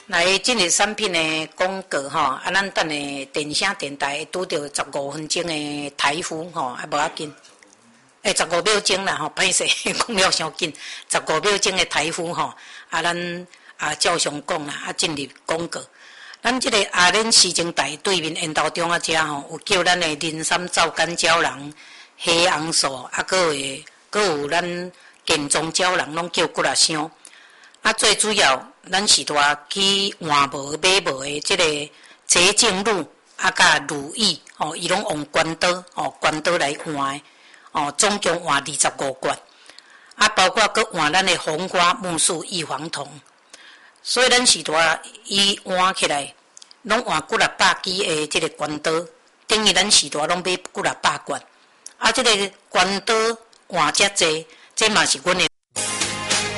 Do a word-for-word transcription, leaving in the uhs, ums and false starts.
来，今日产品的广告吼，啊，咱等下电声电台拄着十五分钟的台风吼，啊，无要紧。诶，十五秒钟啦吼，歹势讲了伤紧，十五秒钟的台风吼，啊，咱啊照常讲啦，啊，进入广告。咱即个阿莲市政台对面烟头中啊，遮吼有叫咱的林山皂干胶囊、黑红素，啊，搁有搁有咱健壮胶囊，拢叫几啊箱。啊，最主要咱是伫去换无买无的即个洁净露，啊，甲乳液，哦，伊拢用关刀，哦，关刀来换的，哦，总共换二十五罐，啊，包括佮换咱的红花木素异黄酮，所以咱是伫伊换起来，拢换几啊百支的即个关刀，等于咱是伫拢买几啊百罐，啊，即个关刀换遮济，这嘛是阮的